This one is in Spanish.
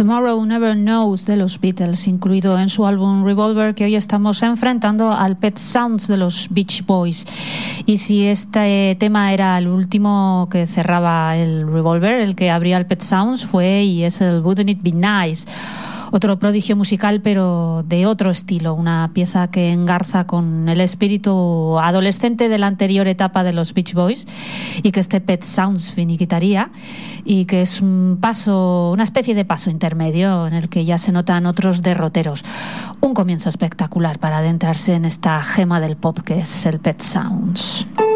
Tomorrow Never Knows de los Beatles, incluido en su álbum Revolver, que hoy estamos enfrentando al Pet Sounds de los Beach Boys. Y si este tema era el último que cerraba el Revolver, el que abría el Pet Sounds fue y es el Wouldn't It Be Nice, otro prodigio musical pero de otro estilo, una pieza que engarza con el espíritu adolescente de la anterior etapa de los Beach Boys y que este Pet Sounds finiquitaría, y que es un paso, una especie de paso intermedio en el que ya se notan otros derroteros. Un comienzo espectacular para adentrarse en esta gema del pop que es el Pet Sounds.